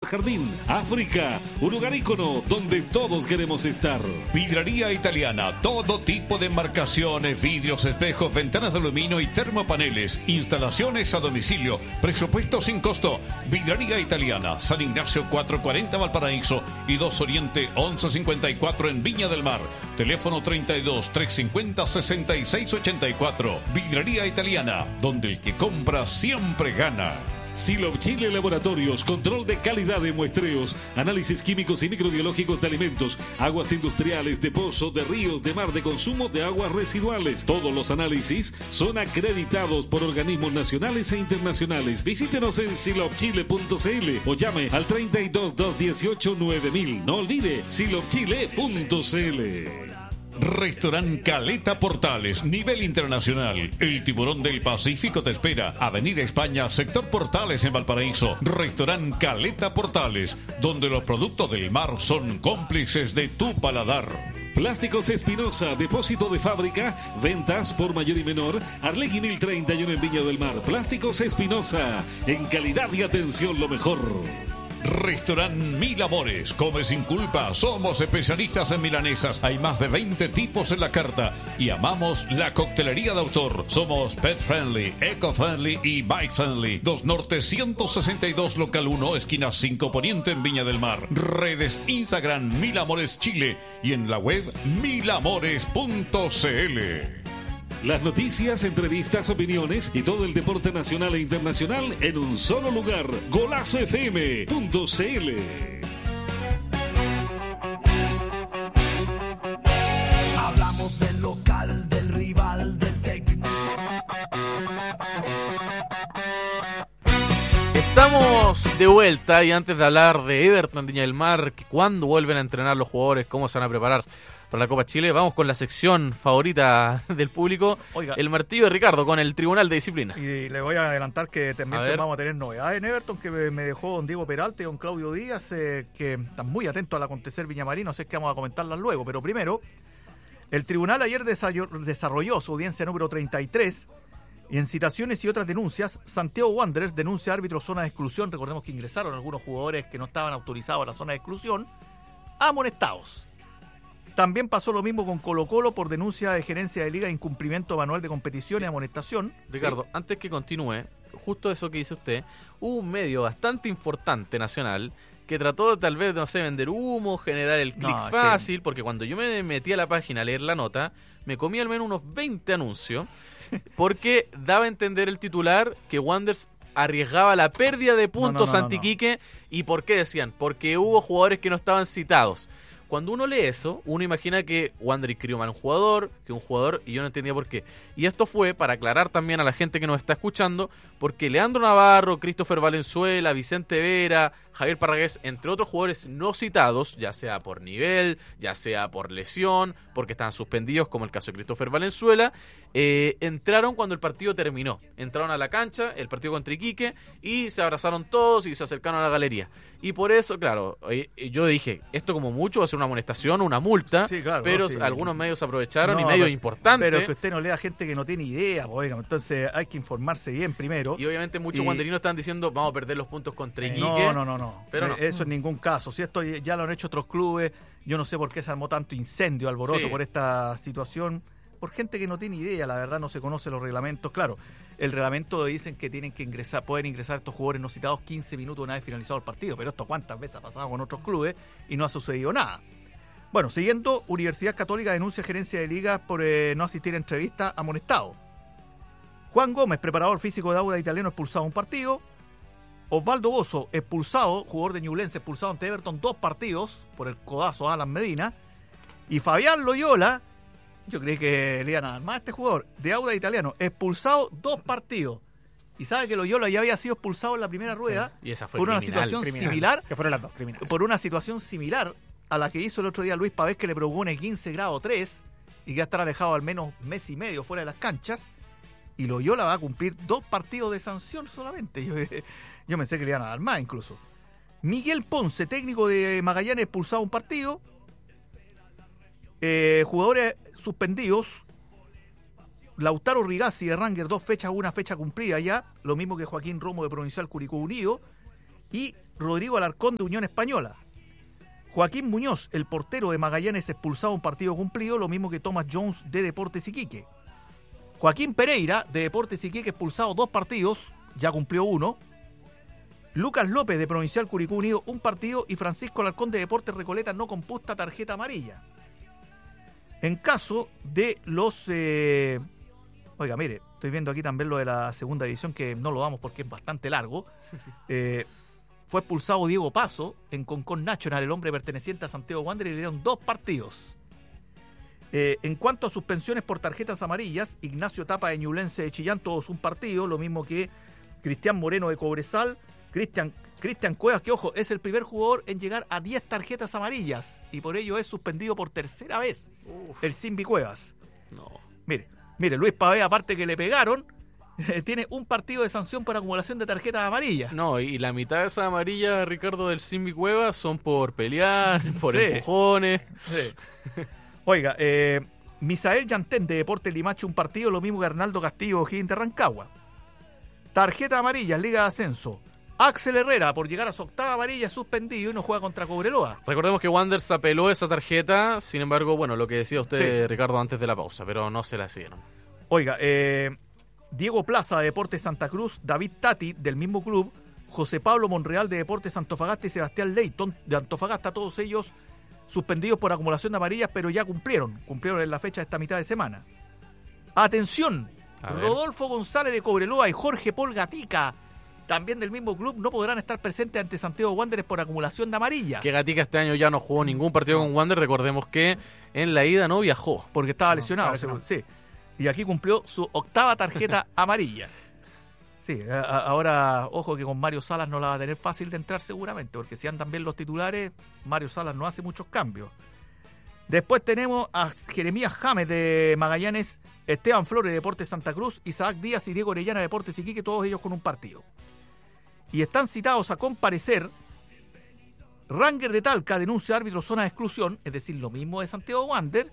Jardín, África, un lugar ícono donde todos queremos estar. Vidraría Italiana, todo tipo de marcaciones, vidrios, espejos, ventanas de aluminio y termopaneles, instalaciones a domicilio, presupuesto sin costo. Vidraría Italiana, San Ignacio 440 Valparaíso y 2 Oriente 1154 en Viña del Mar. Teléfono 32 350 66 84. Vidraría Italiana, donde el que compra siempre gana. Silop Chile Laboratorios, control de calidad de muestreos, análisis químicos y microbiológicos de alimentos, aguas industriales, de pozo, de ríos, de mar, de consumo de aguas residuales. Todos los análisis son acreditados por organismos nacionales e internacionales. Visítenos en silopchile.cl o llame al 32 218 9000. No olvide silopchile.cl. Restaurant Caleta Portales, nivel internacional. El tiburón del Pacífico te espera. Avenida España, sector Portales en Valparaíso. Restaurant Caleta Portales, donde los productos del mar son cómplices de tu paladar. Plásticos Espinosa, depósito de fábrica, ventas por mayor y menor, Arlegui 1031 en Viña del Mar. Plásticos Espinosa, en calidad y atención lo mejor. Restaurant Mil Amores, come sin culpa, somos especialistas en milanesas, hay más de 20 tipos en la carta y amamos la coctelería de autor. Somos pet friendly, eco friendly y bike friendly. 2 Norte 162 local 1, esquina 5 Poniente en Viña del Mar. Redes Instagram Mil Amores Chile y en la web milamores.cl. Las noticias, entrevistas, opiniones y todo el deporte nacional e internacional en un solo lugar. GolazoFM.cl. Hablamos del local, del rival, del técnico. Estamos de vuelta y antes de hablar de Everton Viña del Mar, cuándo vuelven a entrenar los jugadores, cómo se van a preparar para la Copa Chile, vamos con la sección favorita del público. Oiga, el martillo de Ricardo con el Tribunal de Disciplina. Y le voy a adelantar que también vamos a tener novedades en Everton, que me dejó don Diego Peralta y don Claudio Díaz, que están muy atentos al acontecer viñamarino, sé que vamos a comentarlas luego, pero primero, el tribunal ayer desarrolló su audiencia número 33 y en citaciones y otras denuncias, Santiago Wanderers denuncia a árbitros zona de exclusión, recordemos que ingresaron algunos jugadores que no estaban autorizados a la zona de exclusión, amonestados. También pasó lo mismo con Colo-Colo por denuncia de gerencia de liga de incumplimiento manual de competición y amonestación. Ricardo, antes que continúe, justo eso que dice usted, hubo un medio bastante importante nacional que trató de tal vez, no sé, vender humo, generar el clic fácil, porque cuando yo me metí a la página a leer la nota, me comí al menos unos 20 anuncios, porque daba a entender el titular que Wanderers arriesgaba la pérdida de puntos ante Iquique. ¿Y por qué decían? Porque hubo jugadores que no estaban citados. Cuando uno lee eso, uno imagina que Wander inscribió mal un jugador, y yo no entendía por qué. Y esto fue para aclarar también a la gente que nos está escuchando, porque Leandro Navarro, Christopher Valenzuela, Vicente Vera, Javier Parragués, entre otros jugadores no citados, ya sea por nivel, ya sea por lesión, porque estaban suspendidos, como el caso de Christopher Valenzuela, entraron cuando el partido terminó. Entraron a la cancha, el partido contra Iquique, y se abrazaron todos y se acercaron a la galería. Y por eso, claro, yo dije, esto como mucho va a ser una amonestación, una multa, sí, claro, pero algunos medios aprovecharon y medios importantes. Pero es que usted no lea gente que no tiene idea, pues, entonces hay que informarse bien primero. Y obviamente muchos wanderinos están diciendo, vamos a perder los puntos contra Iquique. No. Pero eso en ningún caso. Si esto ya lo han hecho otros clubes, yo no sé por qué se armó tanto incendio, alboroto por esta situación. Por gente que no tiene idea, la verdad no se conocen los reglamentos. Claro, el reglamento dicen que tienen que pueden ingresar estos jugadores no citados 15 minutos una vez finalizado el partido, pero esto cuántas veces ha pasado con otros clubes y no ha sucedido nada. Bueno, siguiendo, Universidad Católica denuncia gerencia de liga por no asistir a entrevista, amonestado. Juan Gómez, preparador físico de Auda Italiano, expulsado un partido. Osvaldo Bozo, expulsado, jugador de Ñublense, expulsado ante Everton 2 partidos por el codazo a Alan Medina. Y Fabián Loyola, yo creí que le iban a dar más a este jugador, de Auda Italiano, expulsado 2 partidos. Y sabe que Loyola ya había sido expulsado en la primera rueda y esa fue por una situación similar. Que fueron las dos criminales. Por una situación similar a la que hizo el otro día Luis Pavés, que le provocó un 15 grado 3 y que va a estar alejado al menos mes y medio fuera de las canchas. Y Loyola va a cumplir 2 partidos de sanción solamente. Yo pensé que le iban a dar más incluso. Miguel Ponce, técnico de Magallanes, expulsado un partido. Jugadores suspendidos. Lautaro Rigazzi de Ranger, 2 fechas, 1 fecha cumplida ya. Lo mismo que Joaquín Romo de Provincial Curicó Unido. Y Rodrigo Alarcón de Unión Española. Joaquín Muñoz, el portero de Magallanes, expulsado un partido cumplido, lo mismo que Thomas Jones de Deportes Iquique. Joaquín Pereira de Deportes Iquique, expulsado 2 partidos, ya cumplió 1. Lucas López de Provincial Curicó Unido, 1 partido, y Francisco Alarcón de Deportes Recoleta no compuesta tarjeta amarilla. En caso de los... Oiga, mire, estoy viendo aquí también lo de la segunda división, que no lo damos porque es bastante largo. Fue expulsado Diego Paso en Concón Nacional, el hombre perteneciente a Santiago Wanderers, y le dieron 2 partidos. En cuanto a suspensiones por tarjetas amarillas, Ignacio Tapa de Ñublense de Chillán, todos 1 partido, lo mismo que Cristian Moreno de Cobresal, Cristian Cuevas, que ojo, es el primer jugador en llegar a 10 tarjetas amarillas, y por ello es suspendido por tercera vez. El Simbi Cuevas. No. Mire, Luis Pavé, aparte que le pegaron, tiene 1 partido de sanción por acumulación de tarjetas amarillas. No, y la mitad de esas amarillas, Ricardo, del Simbi Cueva son por pelear, por Sí. empujones. Sí. Oiga, Misael Yantén de Deportes Limache, 1 partido, lo mismo que Arnaldo Castillo O'Higgins de Rancagua. Tarjeta amarilla, Liga de Ascenso. Axel Herrera, por llegar a su 8ª amarilla, suspendido y no juega contra Cobreloa. Recordemos que Wanderers apeló esa tarjeta, sin embargo, bueno, lo que decía usted, Sí. Ricardo, antes de la pausa, pero no se la hicieron. Oiga, Diego Plaza de Deportes Santa Cruz, David Tati del mismo club, José Pablo Monreal de Deportes Antofagasta y Sebastián Leighton de Antofagasta, todos ellos suspendidos por acumulación de amarillas, pero ya cumplieron en la fecha de esta mitad de semana. Atención, A ver. Rodolfo González de Cobreloa y Jorge Paul Gatica, también del mismo club, no podrán estar presentes ante Santiago Wanderers por acumulación de amarillas. Que Gatica este año ya no jugó ningún partido con Wanderers, recordemos que en la ida no viajó. Porque estaba lesionado, estaba lesionado. sí. Y aquí cumplió su 8ª tarjeta amarilla. Sí, ahora, ojo que con Mario Salas no la va a tener fácil de entrar seguramente, porque si andan bien los titulares, Mario Salas no hace muchos cambios. Después tenemos a Jeremías James de Magallanes, Esteban Flores de Deportes Santa Cruz, Isaac Díaz y Diego Orellana de Deportes Iquique, todos ellos con 1 partido. Y están citados a comparecer Ranger de Talca, denuncia árbitro zona de exclusión, es decir, lo mismo de Santiago Wanderers,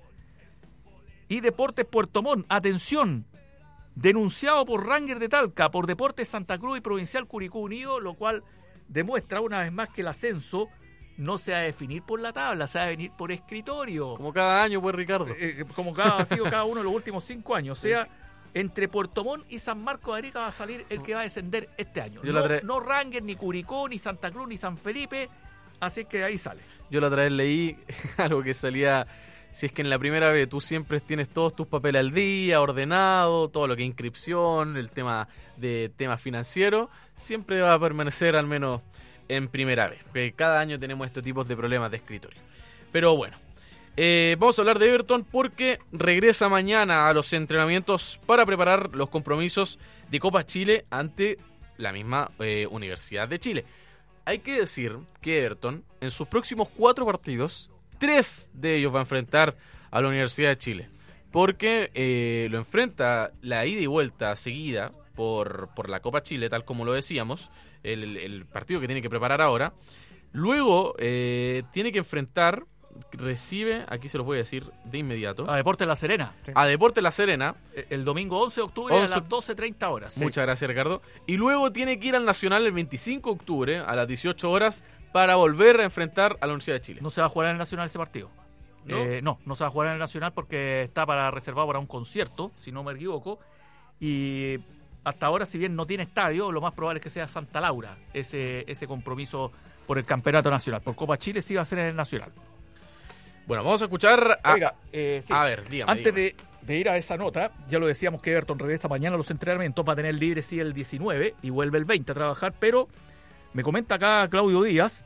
y Deportes Puerto Montt, atención, denunciado por Ranger de Talca, por Deportes Santa Cruz y Provincial Curicó Unido, lo cual demuestra una vez más que el ascenso no se va a definir por la tabla, se va a definir por escritorio. Como cada año, pues, Ricardo. Como ha sido cada uno de los últimos 5 años. O sea, entre Puerto Montt y San Marcos de Arica va a salir el que va a descender este año. No Ranger, ni Curicó, ni Santa Cruz, ni San Felipe. Así que de ahí sale. Yo la otra vez leí algo que salía... Si es que en la primera vez tú siempre tienes todos tus papeles al día, ordenado, todo lo que es inscripción, el tema financiero, siempre va a permanecer al menos en primera vez. Porque cada año tenemos estos tipos de problemas de escritorio. Pero bueno, vamos a hablar de Everton porque regresa mañana a los entrenamientos para preparar los compromisos de Copa Chile ante la misma Universidad de Chile. Hay que decir que Everton, en sus próximos 4 partidos, 3 de ellos va a enfrentar a la Universidad de Chile. Porque lo enfrenta la ida y vuelta seguida por la Copa Chile, tal como lo decíamos, el partido que tiene que preparar ahora. Luego tiene que enfrentar, recibe, aquí se los voy a decir de inmediato, A Deportes La Serena. a Deportes La Serena. El domingo 11 de octubre a las 12:30 horas. Muchas gracias, Ricardo. Y luego tiene que ir al Nacional el 25 de octubre a las 18 horas para volver a enfrentar a la Universidad de Chile. No se va a jugar en el Nacional ese partido. ¿No? No se va a jugar en el Nacional porque está reservado para un concierto, si no me equivoco. Y hasta ahora, si bien no tiene estadio, lo más probable es que sea Santa Laura ese compromiso por el Campeonato Nacional. Por Copa Chile sí va a ser en el Nacional. Bueno, vamos a escuchar a... Oiga, sí. A ver, dígame. Antes de ir a esa nota, ya lo decíamos que Everton regresa mañana a los entrenamientos, va a tener libre sí el 19 y vuelve el 20 a trabajar, pero me comenta acá Claudio Díaz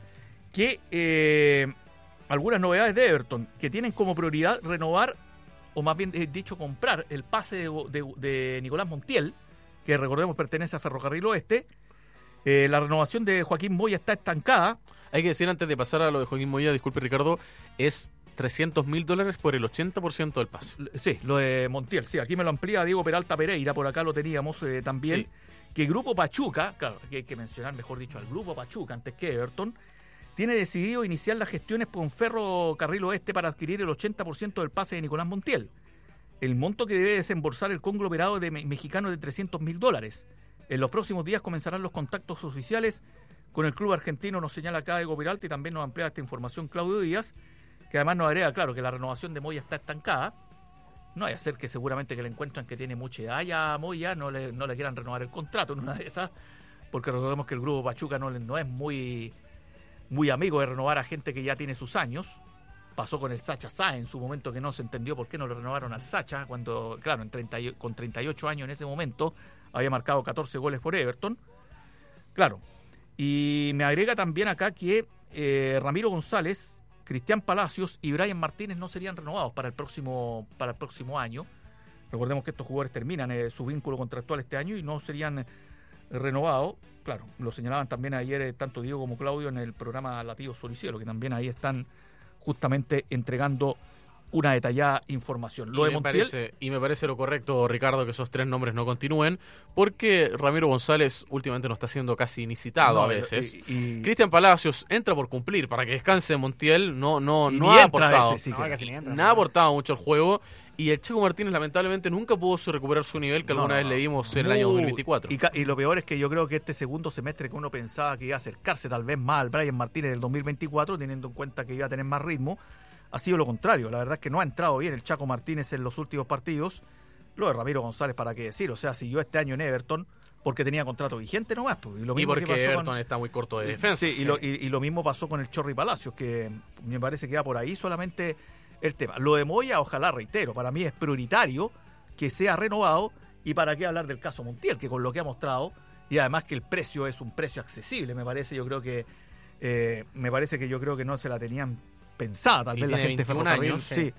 que algunas novedades de Everton, que tienen como prioridad renovar, o más bien dicho, comprar el pase de Nicolás Montiel, que recordemos pertenece a Ferrocarril Oeste. La renovación de Joaquín Moya está estancada. Hay que decir, antes de pasar a lo de Joaquín Moya, disculpe Ricardo, es $300,000 por el 80% del pase. Sí, lo de Montiel, sí, aquí me lo amplía Diego Peralta Pereira, por acá lo teníamos también, Sí. que Grupo Pachuca, claro, que hay que mencionar, mejor dicho, al Grupo Pachuca antes que Everton, tiene decidido iniciar las gestiones con Ferrocarril Oeste para adquirir el 80% del pase de Nicolás Montiel. El monto que debe desembolsar el conglomerado mexicano de $300,000. En los próximos días comenzarán los contactos oficiales con el club argentino, nos señala acá Ego Peralta, y también nos amplía esta información Claudio Díaz, que además nos agrega, claro, que la renovación de Moya está estancada. No hay a ser que seguramente que le encuentran que tiene mucha edad ya a Moya, no le quieran renovar el contrato en una de esas, porque recordemos que el grupo Pachuca no es muy amigo de renovar a gente que ya tiene sus años. Pasó con el Sacha Sá en su momento, que no se entendió por qué no le renovaron al Sacha, cuando, claro, con 38 años en ese momento, había marcado 14 goles por Everton. Claro. Y me agrega también acá que Ramiro González, Cristian Palacios y Brian Martínez no serían renovados para el próximo año. Recordemos que estos jugadores terminan su vínculo contractual este año y no serían renovados. Claro, lo señalaban también ayer tanto Diego como Claudio en el programa Latido Sol y Cielo, que también ahí están justamente entregando una detallada información. Y me parece lo correcto, Ricardo, que esos 3 nombres no continúen, porque Ramiro González últimamente no está siendo casi ni citado a veces. Cristian Palacios entra por cumplir, para que descanse Montiel, no ha aportado. No ha aportado mucho el juego. Y el Checo Martínez lamentablemente nunca pudo recuperar su nivel que alguna vez le vimos en el año 2024. Y lo peor es que yo creo que este segundo semestre que uno pensaba que iba a acercarse tal vez más al Brian Martínez del 2024, teniendo en cuenta que iba a tener más ritmo, ha sido lo contrario. La verdad es que no ha entrado bien el Chaco Martínez en los últimos partidos. Lo de Ramiro González, ¿para qué decir? O sea, siguió este año en Everton porque tenía contrato vigente nomás. Pues. Y porque Everton está muy corto de defensa. Sí, y lo mismo pasó con el Chorri Palacios, que me parece que va por ahí solamente el tema. Lo de Moya, ojalá, reitero, para mí es prioritario que sea renovado, y para qué hablar del caso Montiel, que con lo que ha mostrado, y además que el precio es un precio accesible, me parece que no se la tenían pensada, tal vez la gente ferrocarril, sí,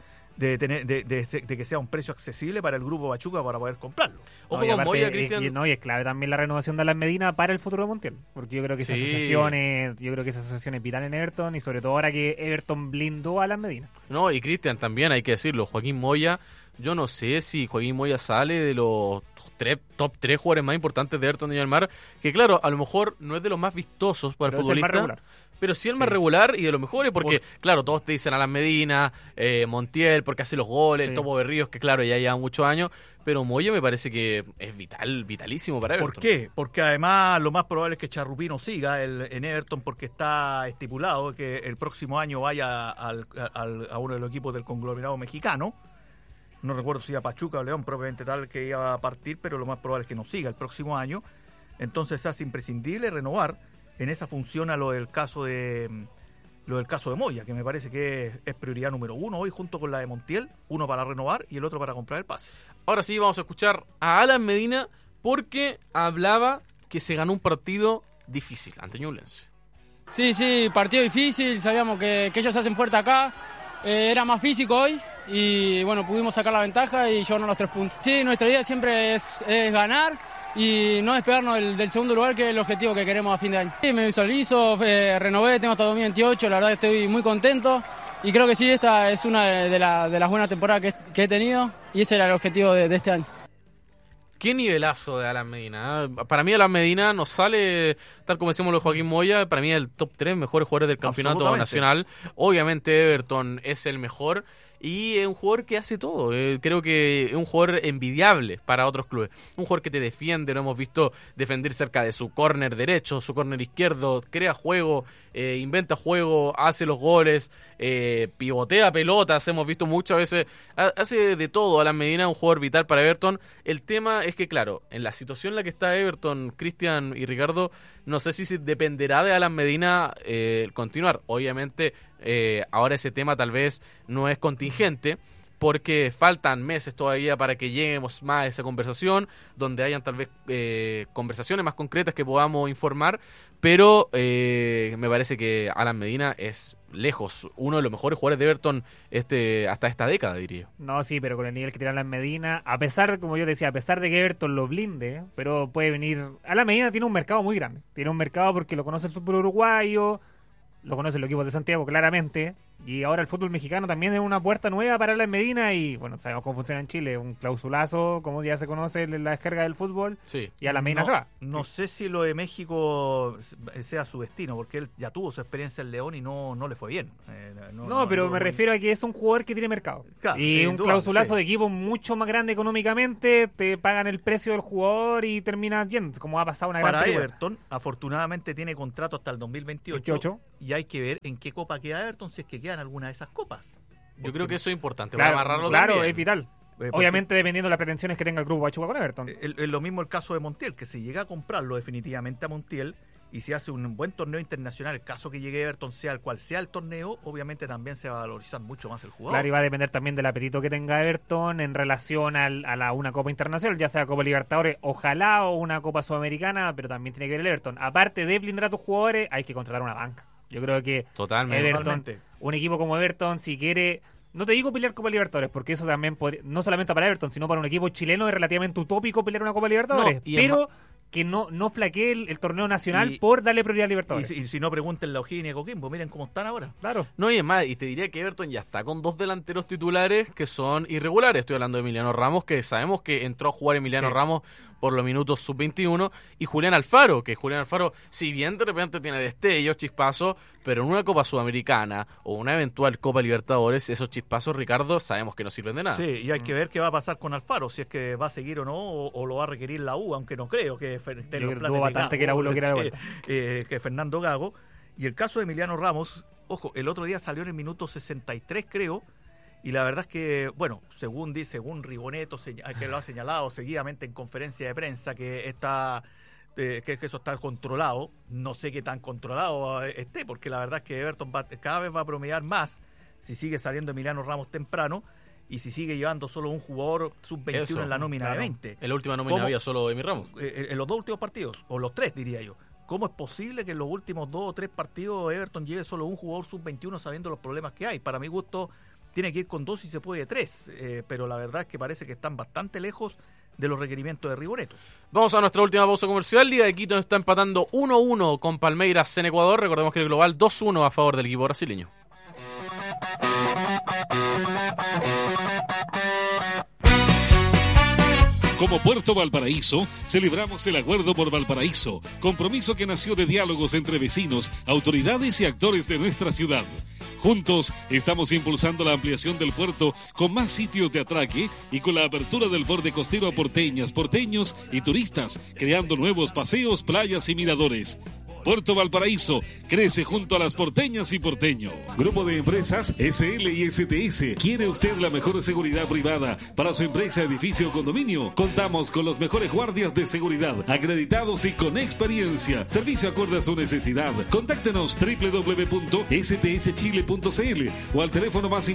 de que sea un precio accesible para el grupo Pachuca para poder comprarlo. Ojo con Moya, Cristian. Y es clave también la renovación de Alan Medina para el futuro de Montiel, porque yo creo que esa asociación es vital en Everton, y sobre todo ahora que Everton blindó a Alan Medina. No, y Cristian también hay que decirlo, Joaquín Moya, yo no sé si Joaquín Moya sale de los top 3 jugadores más importantes de Everton de Viña del Mar, que claro, a lo mejor no es de los más vistosos para el futbolista, pero sí el más regular y de los mejores, porque claro, todos te dicen Alan Medina, Montiel, porque hace los goles, el Topo Berríos, que claro, ya lleva muchos años, pero Moya me parece que es vitalísimo para Everton. ¿Por qué? Porque además lo más probable es que Charrupino siga en Everton, porque está estipulado que el próximo año vaya a uno de los equipos del conglomerado mexicano. No recuerdo si a Pachuca o León propiamente tal que iba a partir, pero lo más probable es que no siga el próximo año. Entonces se hace imprescindible renovar en esa función a lo del caso de Moya, que me parece que es prioridad número 1 hoy, junto con la de Montiel, uno para renovar y el otro para comprar el pase. Ahora sí vamos a escuchar a Alan Medina, porque hablaba que se ganó un partido difícil ante Ñublense. Sí, partido difícil, sabíamos que ellos se hacen fuerte acá, era más físico hoy y bueno, pudimos sacar la ventaja y llevarnos los 3 puntos. Sí, nuestra idea siempre es ganar y no despegarnos del segundo lugar, que es el objetivo que queremos a fin de año. Sí, me visualizo, renové, tengo hasta 2028, la verdad que estoy muy contento y creo que sí, esta es una de las buenas temporadas que he tenido y ese era el objetivo de este año. Qué nivelazo de Alan Medina. Para mí Alan Medina nos sale, tal como decimos lo de Joaquín Moya, para mí es el top 3 mejores jugadores del campeonato nacional. Obviamente Everton es el mejor y es un jugador que hace todo. Creo que es un jugador envidiable para otros clubes. Un jugador que te defiende, lo hemos visto defender cerca de su córner derecho, su córner izquierdo, crea juego, inventa juego, hace los goles, pivotea pelotas, hemos visto muchas veces, hace de todo. Alan Medina, un jugador vital para Everton. El tema es que, claro, en la situación en la que está Everton, Cristian y Ricardo, no sé si dependerá de Alan Medina el continuar. Obviamente, ahora ese tema tal vez no es contingente, porque faltan meses todavía para que lleguemos más a esa conversación, donde hayan tal vez conversaciones más concretas que podamos informar, pero me parece que Alan Medina es lejos uno de los mejores jugadores de Everton hasta esta década, diría. No, sí, pero con el nivel que tiene Alan Medina, a pesar, como yo decía, a pesar de que Everton lo blinde, pero puede venir... Alan Medina tiene un mercado muy grande, tiene un mercado porque lo conoce el fútbol uruguayo, lo conocen los equipos de Santiago claramente, Y ahora el fútbol mexicano también es una puerta nueva para la Medina y, bueno, sabemos cómo funciona en Chile, un clausulazo, como ya se conoce la descarga del fútbol, y a la Medina se va. No sé si lo de México sea su destino, porque él ya tuvo su experiencia en León y no le fue bien. Pero me refiero a que es un jugador que tiene mercado. Claro, y un clausulazo de equipo mucho más grande económicamente, te pagan el precio del jugador y terminas yendo, como ha pasado una gran Para película. Everton, afortunadamente tiene contrato hasta el 2028 y hay que ver en qué copa queda Everton, si es que queda en alguna de esas copas. Yo creo que eso es importante, claro, para amarrarlo claro, también. es vital. Obviamente dependiendo de las pretensiones que tenga el grupo Pachuca con Everton. Es lo mismo el caso de Montiel, que si llega a comprarlo definitivamente a Montiel y si hace un buen torneo internacional, el caso que llegue Everton, sea el cual sea el torneo, obviamente también se va a valorizar mucho más el jugador. Claro, y va a depender también del apetito que tenga Everton en relación a una Copa Internacional, ya sea Copa Libertadores, ojalá, o una Copa Sudamericana, pero también tiene que ver el Everton. Aparte de blindar a tus jugadores, hay que contratar una banca. Yo creo que Everton, un equipo como Everton, si quiere, no te digo pelear Copa Libertadores, porque eso también no solamente para Everton, sino para un equipo chileno es relativamente utópico pelear una Copa Libertadores, pero que no flaquee el torneo nacional por darle prioridad a Libertadores. Y si no, pregúntenle a O'Higgins y a Coquimbo, miren cómo están ahora. Claro. No, y es más, y te diría que Everton ya está con 2 delanteros titulares que son irregulares. Estoy hablando de Emiliano Ramos, que sabemos que entró a jugar Emiliano Ramos por los minutos sub-21, y Julián Alfaro, si bien de repente tiene destellos, chispazos, pero en una Copa Sudamericana o una eventual Copa Libertadores, esos chispazos, Ricardo, sabemos que no sirven de nada. Sí, y hay que ver qué va a pasar con Alfaro, si es que va a seguir o no, o lo va a requerir la U, aunque no creo que esté en los planes bastante que la U lo quiera de vuelta. Que Fernando Gago. Y el caso de Emiliano Ramos, ojo, el otro día salió en el minuto 63, creo, y la verdad es que, bueno, según Rigoneto, que lo ha señalado seguidamente en conferencia de prensa, que eso está controlado. No sé qué tan controlado esté, porque la verdad es que Everton cada vez va a promediar más si sigue saliendo Emiliano Ramos temprano y si sigue llevando solo un jugador sub-21 en la nómina de 20. En la última nómina había solo Emi Ramos. En los 2 últimos partidos, o los 3 diría yo. ¿Cómo es posible que en los últimos 2 o 3 partidos Everton lleve solo un jugador sub-21 sabiendo los problemas que hay? Para mi gusto tiene que ir con 2 y se puede 3, pero la verdad es que parece que están bastante lejos de los requerimientos de Rigoneto. Vamos a nuestra última pausa comercial. Liga de Quito está empatando 1-1 con Palmeiras en Ecuador. Recordemos que el global 2-1 a favor del equipo brasileño. Como Puerto Valparaíso, celebramos el Acuerdo por Valparaíso, compromiso que nació de diálogos entre vecinos, autoridades y actores de nuestra ciudad. Juntos estamos impulsando la ampliación del puerto con más sitios de atraque y con la apertura del borde costero a porteñas, porteños y turistas, creando nuevos paseos, playas y miradores. Puerto Valparaíso crece junto a las porteñas y porteños. Grupo de empresas SL y STS. ¿Quiere usted la mejor seguridad privada para su empresa, edificio o condominio? Contamos con los mejores guardias de seguridad, acreditados y con experiencia. Servicio acorde a su necesidad. Contáctenos www.stschile.cl o al teléfono más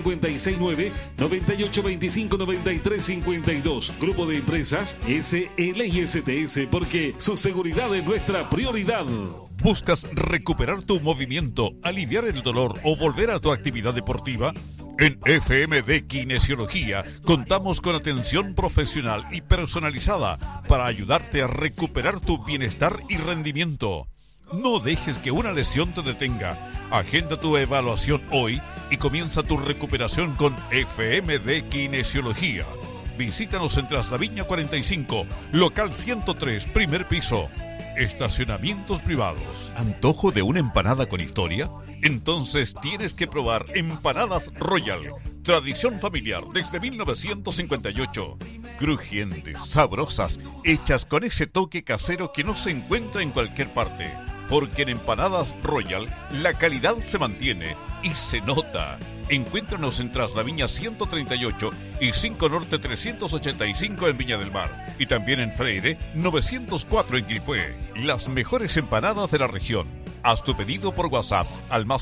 569-9825-9352. Grupo de empresas SL y STS, porque su seguridad es nuestra prioridad. ¿Buscas recuperar tu movimiento, aliviar el dolor o volver a tu actividad deportiva? En FMD Kinesiología contamos con atención profesional y personalizada para ayudarte a recuperar tu bienestar y rendimiento. No dejes que una lesión te detenga. Agenda tu evaluación hoy y comienza tu recuperación con FMD Kinesiología. Visítanos en Traslaviña 45, local 103, primer piso. Estacionamientos privados. ¿Antojo de una empanada con historia? Entonces tienes que probar Empanadas Royal. Tradición familiar desde 1958. Crujientes, sabrosas, hechas con ese toque casero que no se encuentra en cualquier parte. Porque en Empanadas Royal la calidad se mantiene y se nota. Encuéntranos en Traslaviña 138 y 5 Norte 385 en Viña del Mar. Y también en Freire 904 en Quilpué. Las mejores empanadas de la región. Haz tu pedido por WhatsApp al más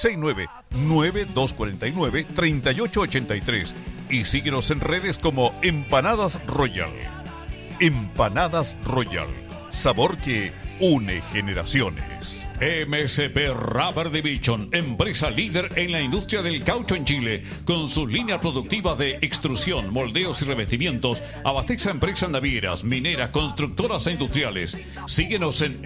569-9249-3883 y síguenos en redes como Empanadas Royal. Empanadas Royal. Sabor que une generaciones. MSP Rubber Division, empresa líder en la industria del caucho en Chile, con sus líneas productivas de extrusión, moldeos y revestimientos, abastece a empresas navieras, mineras, constructoras e industriales. Síguenos en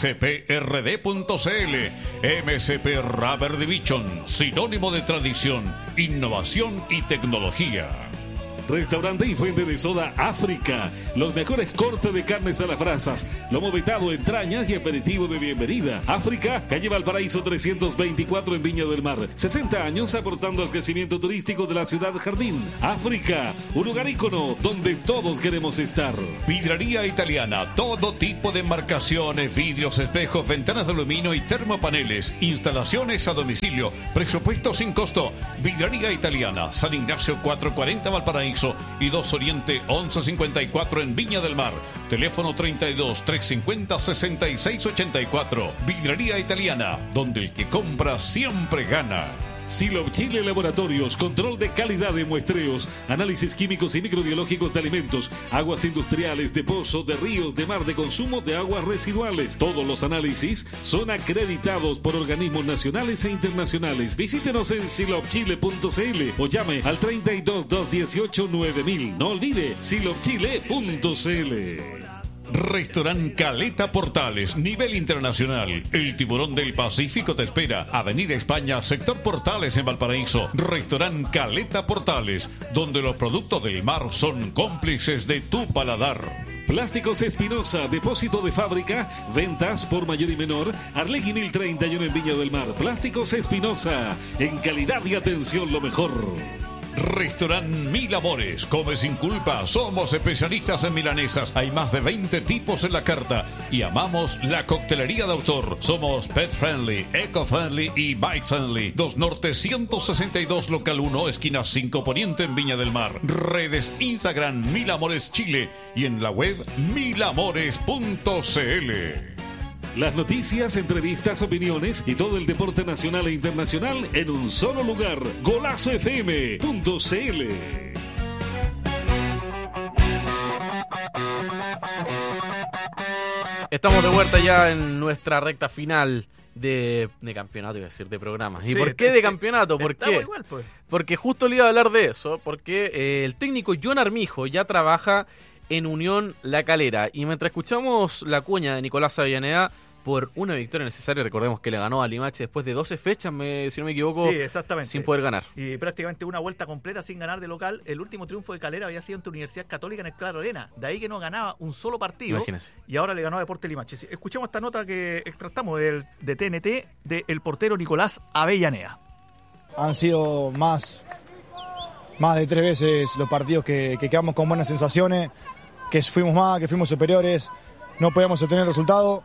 msprd.cl. MSP Rubber Division, sinónimo de tradición, innovación y tecnología. Restaurante y fuente de soda África. Los mejores cortes de carnes a las brasas, lomo vetado, entrañas y aperitivo de bienvenida. África, calle Valparaíso 324 en Viña del Mar. 60 años aportando al crecimiento turístico de la ciudad jardín. África, un lugar ícono donde todos queremos estar. Vidraría Italiana, todo tipo de embarcaciones, vidrios, espejos, ventanas de aluminio y termopaneles. Instalaciones a domicilio, presupuesto sin costo. Vidraría Italiana, San Ignacio 440 Valparaíso y 2 Oriente 1154 en Viña del Mar. Teléfono 32 350 6684. Vidraría Italiana, donde el que compra siempre gana. Silop Chile Laboratorios, control de calidad de muestreos, análisis químicos y microbiológicos de alimentos, aguas industriales, de pozo, de ríos, de mar, de consumo de aguas residuales. Todos los análisis son acreditados por organismos nacionales e internacionales. Visítenos en silopchile.cl o llame al 32 218 9000. No olvide silopchile.cl. Restaurant Caleta Portales, nivel internacional. El tiburón del Pacífico te espera. Avenida España, sector Portales en Valparaíso. Restaurant Caleta Portales, donde los productos del mar son cómplices de tu paladar. Plásticos Espinosa, depósito de fábrica, ventas por mayor y menor. Arlegui 1031 en Viña del Mar. Plásticos Espinosa, en calidad y atención lo mejor. Restaurant Mil Amores, come sin culpa, somos especialistas en milanesas, hay más de 20 tipos en la carta y amamos la coctelería de autor. Somos pet friendly, eco friendly y bike friendly. 2 Norte 162 local 1, esquina 5 Poniente en Viña del Mar. Redes Instagram Mil Amores Chile y en la web milamores.cl. Las noticias, entrevistas, opiniones y todo el deporte nacional e internacional en un solo lugar. GolazoFM.cl. Estamos de vuelta ya en nuestra recta final de campeonato, iba a decir, de programas. ¿Y sí, por qué de campeonato? ¿Por qué? Igual, pues. Porque justo le iba a hablar de eso, porque el técnico John Armijo ya trabaja en Unión La Calera. Y mientras escuchamos la cuña de Nicolás Avellaneda por una victoria necesaria, recordemos que le ganó a Limache después de 12 fechas, si no me equivoco, sí, exactamente, sin poder ganar. Y prácticamente una vuelta completa sin ganar de local. El último triunfo de Calera había sido ante Universidad Católica en el Claro Arena. De ahí que no ganaba un solo partido. Imagínese. Y ahora le ganó a Deportes Limache. Escuchemos esta nota que extractamos de TNT del portero Nicolás Avellaneda. Han sido más de 3 veces los partidos que quedamos con buenas sensaciones, que fuimos más, que fuimos superiores, no podíamos obtener el resultado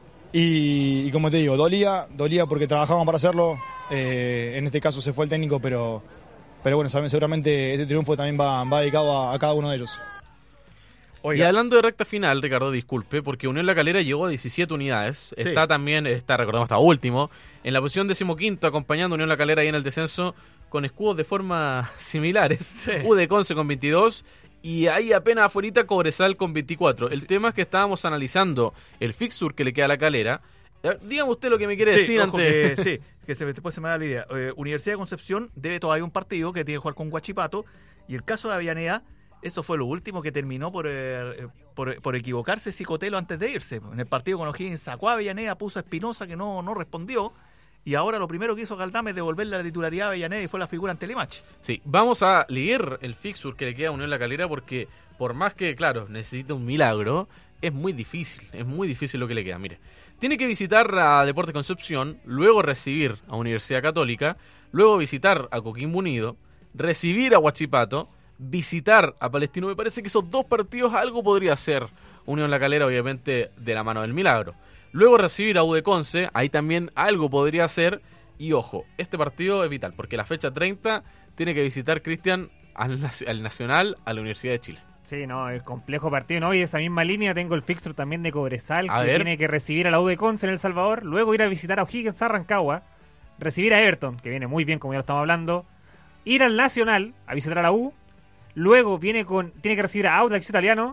y como te digo, dolía porque trabajábamos para hacerlo. En este caso se fue el técnico, pero bueno, seguramente este triunfo también va dedicado a cada uno de ellos. Oiga. Y hablando de recta final, Ricardo, disculpe, porque Unión La Calera llegó a 17 unidades. Sí. Recordemos, está último, en la posición 15º, acompañando a Unión La Calera ahí en el descenso, con escudos de forma similares. Sí. UD Conce con 22 y ahí apenas afuera Cobresal con 24. El tema es que estábamos analizando el fixture que le queda a La Calera. Dígame usted lo que me quiere decir antes. Después se me da la idea. Universidad de Concepción debe todavía un partido que tiene que jugar con Huachipato, y el caso de Avellaneda, eso fue lo último que terminó por equivocarse Cicotelo antes de irse. En el partido con O'Higgins sacó a Avellaneda, puso a Espinosa que no respondió, y ahora lo primero que hizo Galdame es devolverle la titularidad a Avellaneda y fue la figura ante Limache. Sí, vamos a leer el fixture que le queda a Unión La Calera, porque por más que, claro, necesita un milagro, es muy difícil lo que le queda. Mire, tiene que visitar a Deportes Concepción, luego recibir a Universidad Católica, luego visitar a Coquimbo Unido, recibir a Huachipato, visitar a Palestino. Me parece que esos 2 partidos algo podría hacer Unión La Calera, obviamente de la mano del milagro. Luego recibir a UD Conce, ahí también algo podría hacer. Y ojo, este partido es vital, porque la fecha 30 tiene que visitar, Cristian, al Nacional, a la Universidad de Chile. Sí, no, es complejo partido, ¿no? Y esa misma línea tengo el fixture también de Cobresal, que tiene que recibir a la UD Conce en El Salvador, luego ir a visitar a O'Higgins a Rancagua, recibir a Everton, que viene muy bien, como ya lo estamos hablando, ir al Nacional a visitar a la U, luego tiene que recibir a Audax Italiano,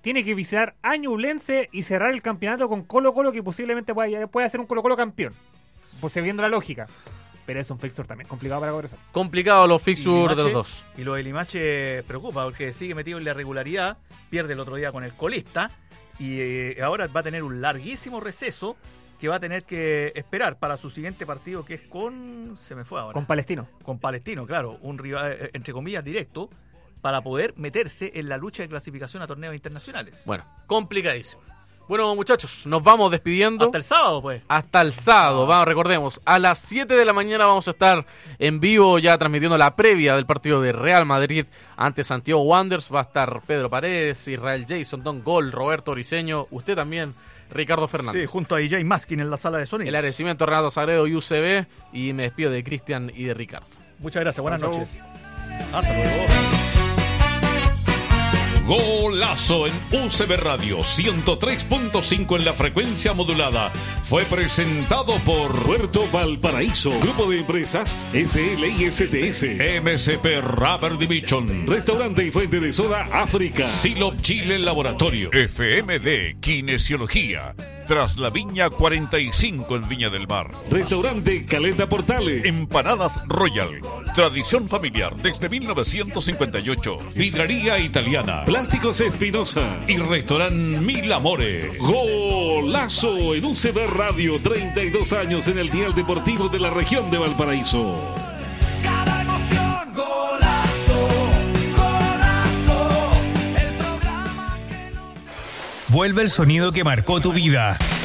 tiene que visitar a Ñublense y cerrar el campeonato con Colo-Colo, que posiblemente puede ser un Colo-Colo campeón, pues viendo la lógica. Pero es un fixture también complicado para Cobresal. Complicado los fixtures de los dos. Y lo de Limache preocupa porque sigue metido en la irregularidad, pierde el otro día con el colista y ahora va a tener un larguísimo receso que va a tener que esperar para su siguiente partido, que es se me fue ahora. Con Palestino. Con Palestino, claro, un rival, entre comillas, directo, para poder meterse en la lucha de clasificación a torneos internacionales. Bueno, complicadísimo. Bueno, muchachos, nos vamos despidiendo. Hasta el sábado, pues. Hasta el sábado, vamos, recordemos, a las 7 de la mañana vamos a estar en vivo ya transmitiendo la previa del partido de Real Madrid ante Santiago Wanderers. Va a estar Pedro Paredes, Israel Jason, Don Gol, Roberto Oriseño, usted también, Ricardo Fernández. Sí, junto a DJ Maskin en la sala de sonido. El agradecimiento a Renato Sagredo y UCB, y me despido de Cristian y de Ricardo. Muchas gracias, buenas noches. Hasta luego. Golazo en UCB Radio 103.5 en la frecuencia modulada. Fue presentado por Puerto Valparaíso, Grupo de Empresas SLISTS, MSP Rubber Division, Restaurante y Fuente de Soda África, Silop Chile Laboratorio, FMD Kinesiología, Tras la Viña 45 en Viña del Mar, Restaurante Caleta Portales, Empanadas Royal, tradición familiar desde 1958, Vidrería Italiana, Plásticos Espinosa y Restaurante Mil Amores. Golazo en UCB Radio, 32 años en el dial deportivo de la región de Valparaíso. Cada emoción, golazo, golazo, el programa que no... Vuelve el sonido que marcó tu vida.